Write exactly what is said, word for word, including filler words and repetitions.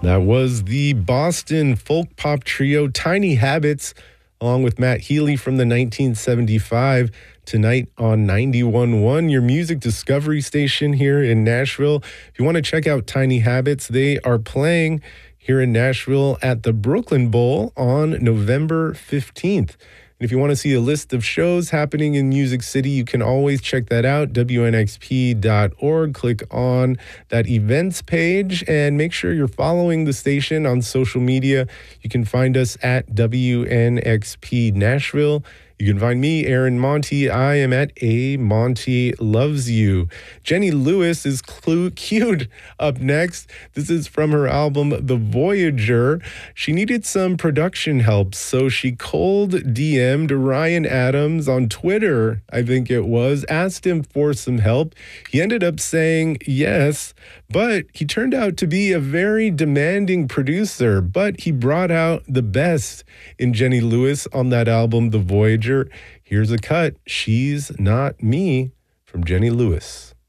That was the Boston folk pop trio Tiny Habits, along with Matt Healy from the nineteen seventy-five, tonight on ninety-one point one, your music discovery station here in Nashville. If you want to check out Tiny Habits, they are playing here in Nashville at the Brooklyn Bowl on November fifteenth. And if you want to see a list of shows happening in Music City, you can always check that out, W N X P dot org. Click on that events page and make sure you're following the station on social media. You can find us at W N X P Nashville. You can find me, Aaron Monty. I am at A Monty Loves You. Jenny Lewis is clu- cued up next. This is from her album, The Voyager. She needed some production help, so she cold D M'd Ryan Adams on Twitter, I think it was, asked him for some help. He ended up saying yes, but he turned out to be a very demanding producer, but he brought out the best in Jenny Lewis on that album, The Voyager. Here's a cut, She's Not Me, from Jenny Lewis.